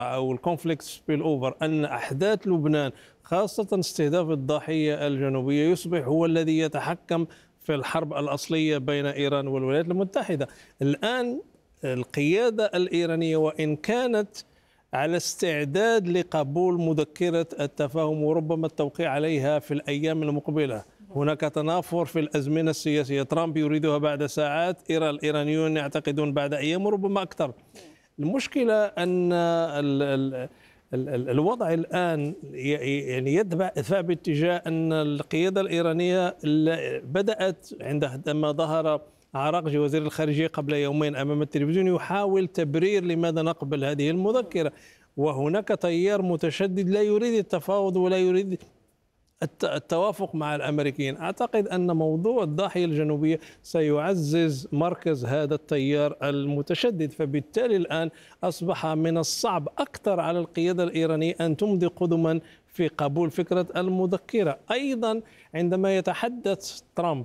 أو الكونفليكت سبيل أوفر، أن أحداث لبنان خاصة استهداف الضاحية الجنوبية يصبح هو الذي يتحكم في الحرب الأصلية بين إيران والولايات المتحدة. الآن القيادة الإيرانية وإن كانت على استعداد لقبول مذكرة التفاهم وربما التوقيع عليها في الأيام المقبلة، هناك تنافر في الأزمنة السياسية، ترامب يريدها بعد ساعات، الإيرانيون يعتقدون بعد أيام وربما أكثر. المشكلة أن الوضع الآن يعني يدفع باتجاه أن القيادة الإيرانية بدأت عندما ظهر عراقجي وزير الخارجية قبل يومين أمام التلفزيون يحاول تبرير لماذا نقبل هذه المذكرة، وهناك تيار متشدد لا يريد التفاوض ولا يريد التوافق مع الأمريكيين. أعتقد أن موضوع الضاحية الجنوبية سيعزز مركز هذا التيار المتشدد، فبالتالي الآن أصبح من الصعب أكثر على القيادة الإيرانية أن تمضي قدما في قبول فكرة المذكرة. أيضا عندما يتحدث ترامب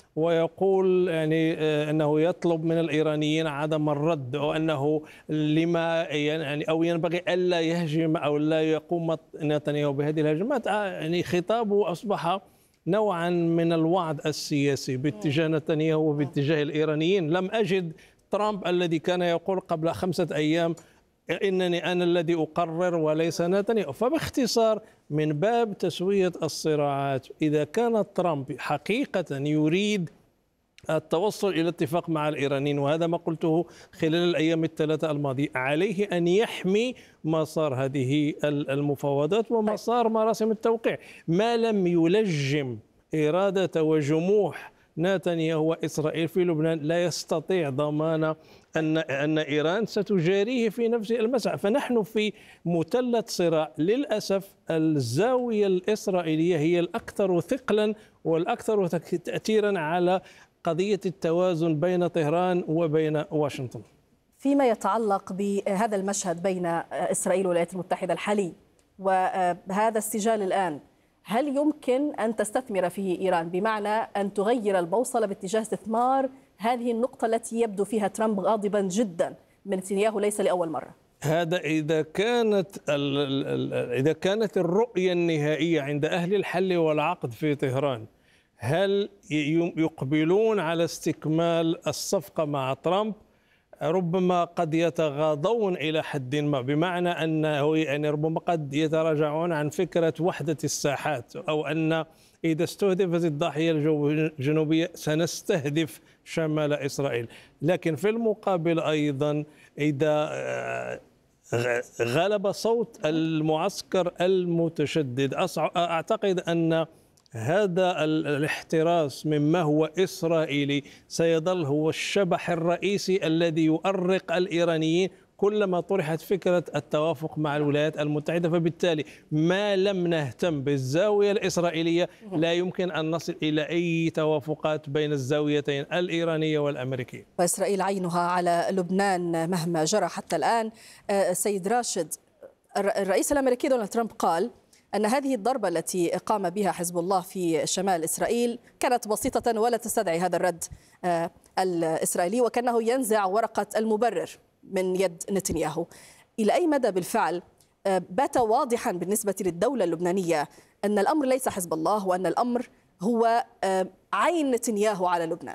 ويقول يعني أنه يطلب من الإيرانيين عدم الرد، أو أنه لما يعني أو ينبغي ألا يهجم أو لا يقوم نتنياهو بهذه الهجمات، يعني خطابه أصبح نوعا من الوعد السياسي باتجاه نتنياهو وباتجاه الإيرانيين. لم أجد ترامب الذي كان يقول قبل 5 أيام إنني أنا الذي أقرر وليس نتنياهو. فباختصار من باب تسوية الصراعات، إذا كان ترامب حقيقة يريد التوصل إلى اتفاق مع الإيرانيين، وهذا ما قلته خلال الأيام الثلاثة الماضية، عليه أن يحمي مسار هذه المفاوضات ومسار مراسم التوقيع، ما لم يلجم إرادة وجموح نتنياهو وإسرائيل في لبنان لا يستطيع ضمان أن إيران ستجاريه في نفس المسعى. فنحن في مثلث صراع. للأسف الزاوية الإسرائيلية هي الأكثر ثقلا والأكثر تأثيرا على قضية التوازن بين طهران وبين واشنطن. فيما يتعلق بهذا المشهد بين إسرائيل والولايات المتحدة الحالي وهذا السجال الآن، هل يمكن أن تستثمر فيه إيران، بمعنى أن تغير البوصلة باتجاه استثمار هذه النقطة التي يبدو فيها ترامب غاضبا جدا من نتنياهو ليس لأول مرة؟ هذا إذا كانت الرؤية النهائية عند أهل الحل والعقد في طهران، هل يقبلون على استكمال الصفقة مع ترامب؟ ربما قد يتغاضون إلى حد ما، بمعنى أنه يعني ربما قد يتراجعون عن فكرة وحدة الساحات، أو أن إذا استهدفت الضاحية الجنوبية سنستهدف شمال إسرائيل. لكن في المقابل أيضا إذا غلب صوت المعسكر المتشدد، أعتقد أن هذا الاحتراس مما هو إسرائيلي سيظل هو الشبح الرئيسي الذي يؤرق الإيرانيين كلما طرحت فكرة التوافق مع الولايات المتحدة. فبالتالي ما لم نهتم بالزاوية الإسرائيلية لا يمكن أن نصل إلى أي توافقات بين الزاويتين الإيرانية والأمريكية. وإسرائيل عينها على لبنان مهما جرى حتى الآن. سيد راشد، الرئيس الأمريكي دونالد ترامب قال أن هذه الضربة التي قام بها حزب الله في شمال إسرائيل كانت بسيطة ولا تستدعي هذا الرد الإسرائيلي، وكأنه ينزع ورقة المبرر من يد نتنياهو. إلى أي مدى بالفعل بات واضحا بالنسبة للدولة اللبنانية أن الأمر ليس حزب الله، وأن الأمر هو عين نتنياهو على لبنان؟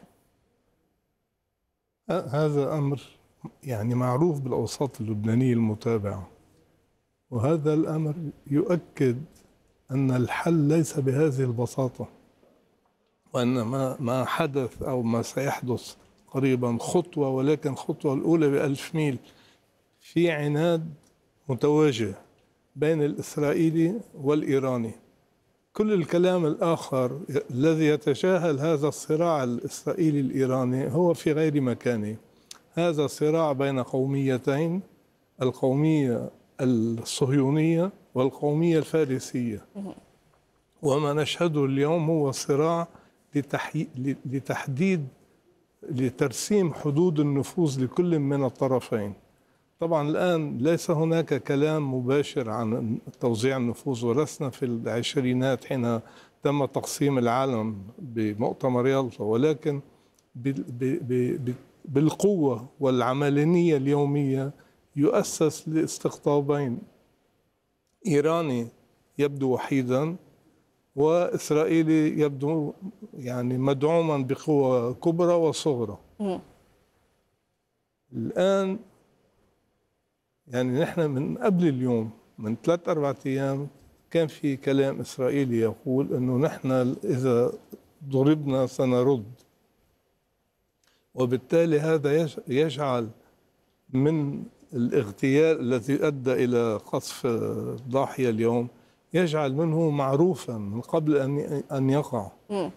هذا أمر يعني معروف بالأوساط اللبنانية المتابعة، وهذا الأمر يؤكد أن الحل ليس بهذه البساطة، وأن ما حدث أو ما سيحدث قريبا خطوة، ولكن الخطوة الأولى ب1000 ميل. في عناد متواجه بين الإسرائيلي والإيراني. كل الكلام الآخر الذي يتجاهل هذا الصراع الإسرائيلي الإيراني هو في غير مكانه. هذا صراع بين قوميتين، القومية الصهيونية والقومية الفارسية، وما نشهده اليوم هو صراع لترسيم حدود النفوذ لكل من الطرفين. طبعا الآن ليس هناك كلام مباشر عن توزيع النفوذ، ولسنا في العشرينات حين تم تقسيم العالم بمؤتمر يالطا، ولكن بالقوة والعملية اليومية يؤسس لاستقطابين، إيراني يبدو وحيدا وإسرائيلي يبدو يعني مدعوما بقوة كبرى وصغرى. الآن يعني نحن من قبل اليوم من 3-4 أيام كان في كلام إسرائيلي يقول أنه نحن إذا ضربنا سنرد، وبالتالي هذا يجعل من الاغتيال الذي أدى إلى قصف الضاحية اليوم يجعل منه معروفا من قبل أن يقع.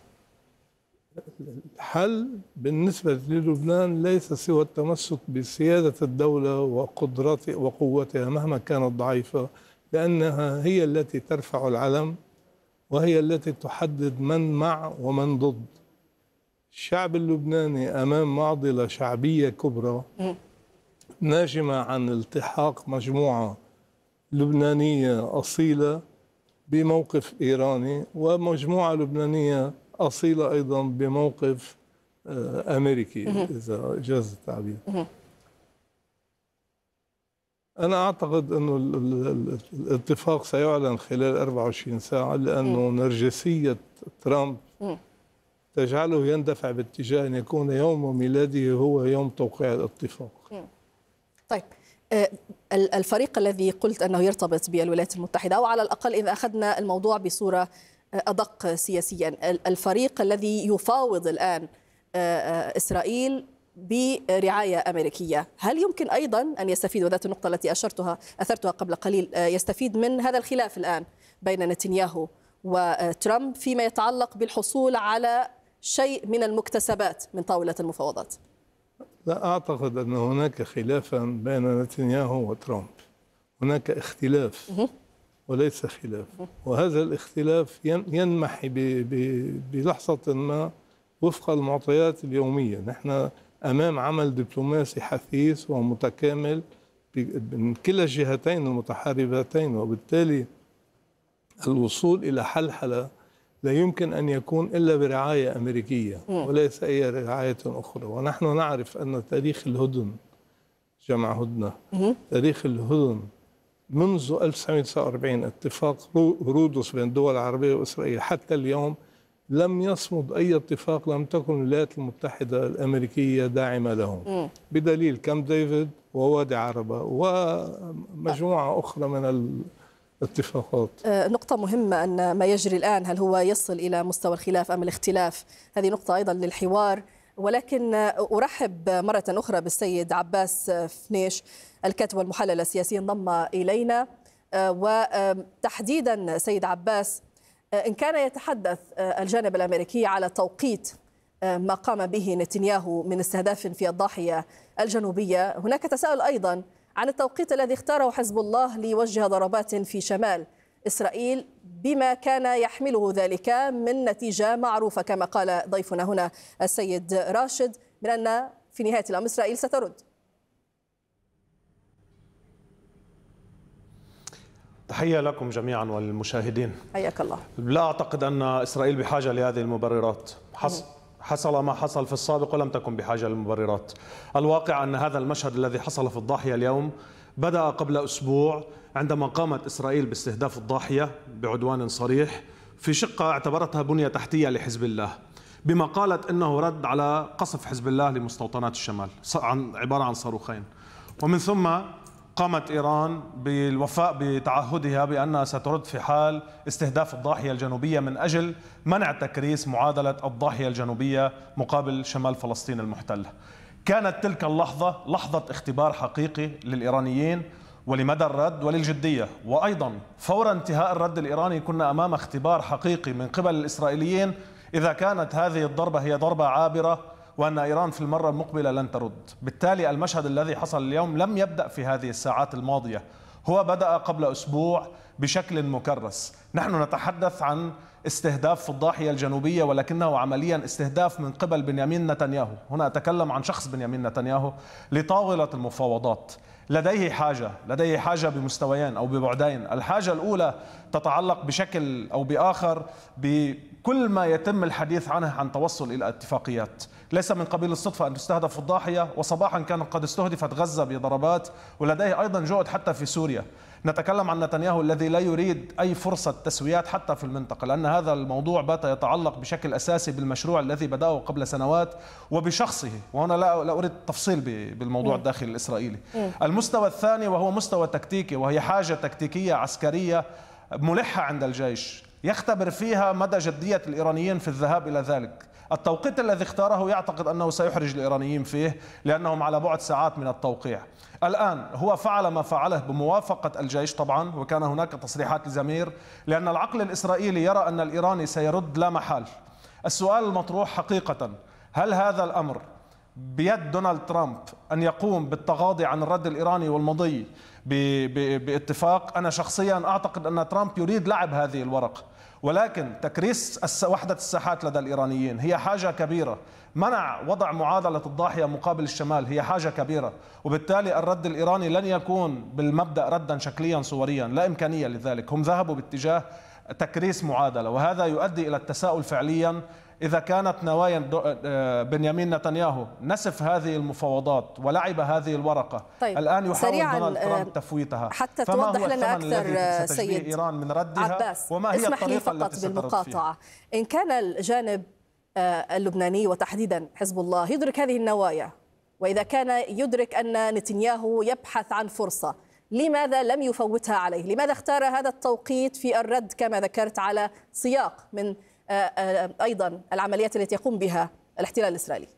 الحل بالنسبة للبنان ليس سوى التمسك بسيادة الدولة وقوتها مهما كانت ضعيفة، لأنها هي التي ترفع العلم وهي التي تحدد من مع ومن ضد. الشعب اللبناني أمام معضلة شعبية كبرى ناجمة عن التحاق مجموعة لبنانية أصيلة بموقف إيراني، ومجموعة لبنانية أصيلة أيضا بموقف أمريكي إذا جاز التعبير. أنا أعتقد أنه الاتفاق سيعلن خلال 24 ساعة، لأنه نرجسية ترامب تجعله يندفع باتجاه أن يكون يوم ميلاده هو يوم توقيع الاتفاق. طيب، الفريق الذي قلت أنه يرتبط بالولايات المتحدة، أو على الأقل إذا أخذنا الموضوع بصورة أدق سياسيا، الفريق الذي يفاوض الآن إسرائيل برعاية أمريكية، هل يمكن أيضا أن يستفيد، وذات النقطة التي أثرتها قبل قليل، يستفيد من هذا الخلاف الآن بين نتنياهو وترامب فيما يتعلق بالحصول على شيء من المكتسبات من طاولة المفاوضات؟ لا أعتقد أن هناك خلافا بين نتنياهو وترامب، هناك اختلاف وليس خلاف، وهذا الاختلاف ينمحي بلحظة ما وفق المعطيات اليومية. نحن أمام عمل دبلوماسي حثيث ومتكامل من كلا الجهتين المتحاربتين، وبالتالي الوصول إلى حلحلة لا يمكن أن يكون إلا برعاية أمريكية وليس أي رعاية أخرى. ونحن نعرف أن تاريخ الهدن، جمع هدنة، تاريخ الهدن منذ 1949 اتفاق رودس بين الدول العربية وإسرائيل حتى اليوم لم يصمد أي اتفاق لم تكن الولايات المتحدة الأمريكية داعمة لهم، بدليل كامب ديفيد ووادي عربة ومجموعة أخرى من الاتفاقات. نقطة مهمة أن ما يجري الآن هل هو يصل إلى مستوى الخلاف أم الاختلاف، هذه نقطة أيضا للحوار. ولكن أرحب مرة أخرى بالسيد عباس فنيش، الكاتب والمحلل السياسي، انضم إلينا. وتحديدا سيد عباس، إن كان يتحدث الجانب الأمريكي على توقيت ما قام به نتنياهو من استهداف في الضاحية الجنوبية، هناك تساؤل أيضا عن التوقيت الذي اختاره حزب الله ليوجه ضربات في شمال إسرائيل، بما كان يحمله ذلك من نتيجة معروفة كما قال ضيفنا هنا السيد راشد، من أن في نهاية الأمر إسرائيل سترد. تحية لكم جميعا والمشاهدين. حياك الله. لا أعتقد أن إسرائيل بحاجة لهذه المبررات. حصل ما حصل في السابق ولم تكن بحاجة للمبررات. الواقع أن هذا المشهد الذي حصل في الضاحية اليوم بدأ قبل أسبوع عندما قامت إسرائيل باستهداف الضاحية بعدوان صريح في شقة اعتبرتها بنية تحتية لحزب الله، بما قالت أنه رد على قصف حزب الله لمستوطنات الشمال، عبارة عن صاروخين. ومن ثم قامت إيران بالوفاء بتعهدها بأنها سترد في حال استهداف الضاحية الجنوبية من أجل منع تكريس معادلة الضاحية الجنوبية مقابل شمال فلسطين المحتلة. كانت تلك اللحظة لحظة اختبار حقيقي للإيرانيين ولمدى الرد وللجدية، وأيضا فور انتهاء الرد الإيراني كنا أمام اختبار حقيقي من قبل الإسرائيليين إذا كانت هذه الضربة هي ضربة عابرة وأن إيران في المرة المقبلة لن ترد. بالتالي المشهد الذي حصل اليوم لم يبدأ في هذه الساعات الماضية، هو بدأ قبل أسبوع بشكل مكرس. نحن نتحدث عن استهداف في الضاحية الجنوبية، ولكنه عمليا استهداف من قبل بنيامين نتنياهو. هنا أتكلم عن شخص بنيامين نتنياهو لطاولة المفاوضات. لديه حاجة بمستويين أو ببعدين. الحاجة الأولى تتعلق بشكل أو بآخر بكل ما يتم الحديث عنه عن توصل إلى اتفاقيات. ليس من قبيل الصدفة أن تستهدف الضاحية، وصباحا كان قد استهدفت غزة بضربات، ولديه أيضا جهد حتى في سوريا. نتكلم عن نتنياهو الذي لا يريد أي فرصة تسويات حتى في المنطقة، لأن هذا الموضوع بات يتعلق بشكل أساسي بالمشروع الذي بدأه قبل سنوات وبشخصه. وهنا لا أريد التفصيل بالموضوع الداخلي الإسرائيلي. المستوى الثاني وهو مستوى تكتيكي، وهي حاجة تكتيكية عسكرية ملحة عند الجيش يختبر فيها مدى جدية الإيرانيين في الذهاب إلى ذلك. التوقيت الذي اختاره يعتقد أنه سيحرج الإيرانيين فيه لأنهم على بعد ساعات من التوقيع. الآن هو فعل ما فعله بموافقة الجيش طبعا، وكان هناك تصريحات لزمير، لأن العقل الإسرائيلي يرى أن الإيراني سيرد لا محال. السؤال المطروح حقيقة، هل هذا الأمر بيد دونالد ترامب أن يقوم بالتغاضي عن الرد الإيراني والمضي باتفاق؟ أنا شخصيا أعتقد أن ترامب يريد لعب هذه الورقة، ولكن تكريس وحدة الساحات لدى الإيرانيين هي حاجة كبيرة. منع وضع معادلة الضاحية مقابل الشمال هي حاجة كبيرة، وبالتالي الرد الإيراني لن يكون بالمبدأ ردا شكليا صوريا، لا إمكانية لذلك. هم ذهبوا باتجاه تكريس معادلة، وهذا يؤدي إلى التساؤل فعليا إذا كانت نوايا بنيامين نتنياهو نسف هذه المفاوضات ولعب هذه الورقة. طيب. الآن يحاول دونالد ترامب تفويتها، حتى توضح لنا أكثر سيد إيران من ردها عباس، وما هي الطريقة فقط التي بالمقاطعة إن كان الجانب اللبناني وتحديدا حزب الله يدرك هذه النوايا، وإذا كان يدرك أن نتنياهو يبحث عن فرصة، لماذا لم يفوتها عليه؟ لماذا اختار هذا التوقيت في الرد كما ذكرت على سياق من أيضا العمليات التي يقوم بها الاحتلال الإسرائيلي؟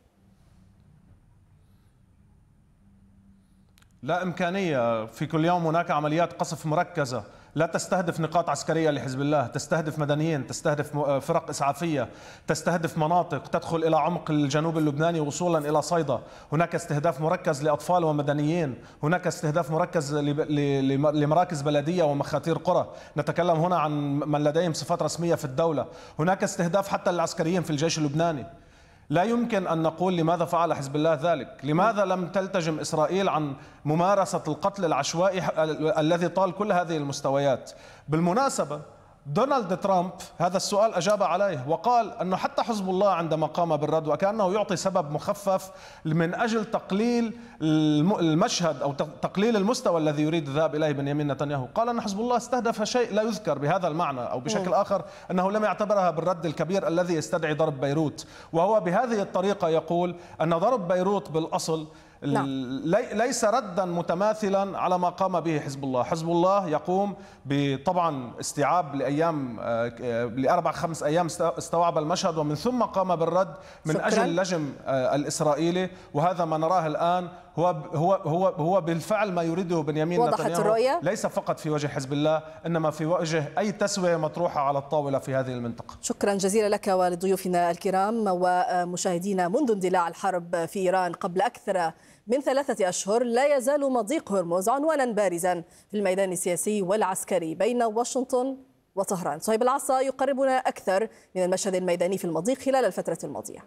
لا إمكانية. في كل يوم هناك عمليات قصف مركزة لا تستهدف نقاط عسكرية لحزب الله، تستهدف مدنيين، تستهدف فرق إسعافية، تستهدف مناطق تدخل إلى عمق الجنوب اللبناني وصولا إلى صيدا. هناك استهداف مركز لأطفال ومدنيين، هناك استهداف مركز لمراكز بلدية ومخاتير قرى. نتكلم هنا عن من لديهم صفات رسمية في الدولة. هناك استهداف حتى للعسكريين في الجيش اللبناني. لا يمكن أن نقول لماذا فعل حزب الله ذلك. لماذا لم تلتجم إسرائيل عن ممارسة القتل العشوائي الذي طال كل هذه المستويات؟ بالمناسبة دونالد ترامب هذا السؤال أجاب عليه وقال أنه حتى حزب الله عندما قام بالرد وكأنه يعطي سبب مخفف من أجل تقليل المشهد أو تقليل المستوى الذي يريد الذهاب إليه بنيامين نتنياهو، قال أن حزب الله استهدف شيء لا يذكر بهذا المعنى، أو بشكل آخر أنه لم يعتبرها بالرد الكبير الذي يستدعي ضرب بيروت. وهو بهذه الطريقة يقول أن ضرب بيروت بالأصل ليس ردا متماثلا على ما قام به حزب الله. حزب الله يقوم بطبعا استيعاب لأيام لأربع خمس أيام استوعب المشهد، ومن ثم قام بالرد من أجل اللجم الإسرائيلي، وهذا ما نراه الآن هو بالفعل ما يريده بنيامين نتنياهو، ليس فقط في وجه حزب الله إنما في وجه أي تسوية مطروحة على الطاولة في هذه المنطقة. شكرا جزيلا لك ولضيوفنا الكرام ومشاهدينا. منذ اندلاع الحرب في إيران قبل أكثر من 3 أشهر لا يزال مضيق هرمز عنوانا بارزا في الميدان السياسي والعسكري بين واشنطن وطهران. صهيب العصا يقربنا أكثر من المشهد الميداني في المضيق خلال الفترة الماضية.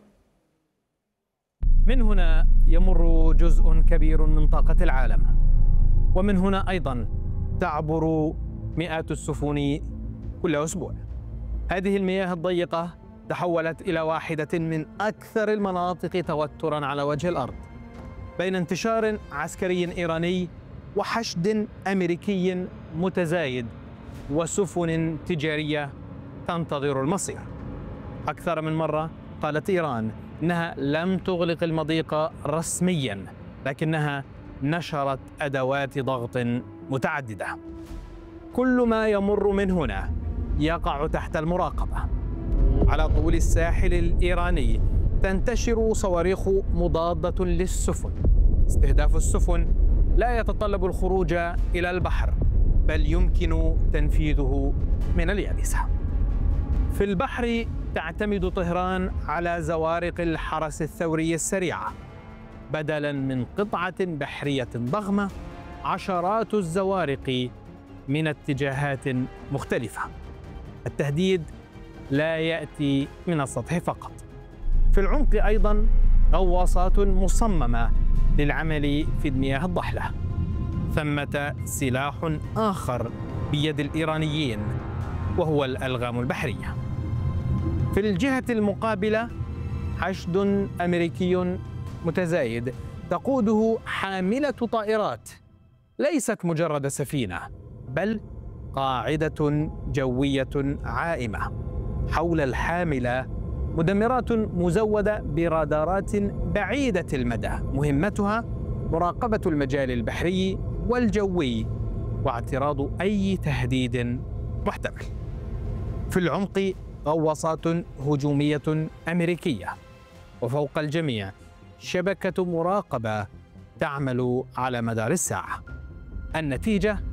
من هنا يمر جزء كبير من طاقة العالم، ومن هنا أيضا تعبر مئات السفن كل أسبوع. هذه المياه الضيقة تحولت إلى واحدة من أكثر المناطق توترا على وجه الأرض، بين انتشار عسكري إيراني وحشد أمريكي متزايد وسفن تجارية تنتظر المصير. أكثر من مرة قالت إيران إنها لم تغلق المضيق رسميا، لكنها نشرت أدوات ضغط متعددة. كل ما يمر من هنا يقع تحت المراقبة. على طول الساحل الإيراني تنتشر صواريخ مضادة للسفن. استهداف السفن لا يتطلب الخروج إلى البحر، بل يمكن تنفيذه من اليابسة. في البحر تعتمد طهران على زوارق الحرس الثوري السريعة. بدلاً من قطعة بحرية ضخمة، عشرات الزوارق من اتجاهات مختلفة. التهديد لا يأتي من السطح فقط. في العمق أيضا غواصات مصممة للعمل في المياه الضحلة. ثمة سلاح آخر بيد الإيرانيين وهو الألغام البحرية. في الجهة المقابلة حشد أمريكي متزايد تقوده حاملة طائرات ليست مجرد سفينة، بل قاعدة جوية عائمة. حول الحاملة مدمرات مزودة برادارات بعيدة المدى، مهمتها مراقبة المجال البحري والجوي واعتراض أي تهديد محتمل. في العمق غواصات هجومية أمريكية، وفوق الجميع شبكة مراقبة تعمل على مدار الساعة. النتيجة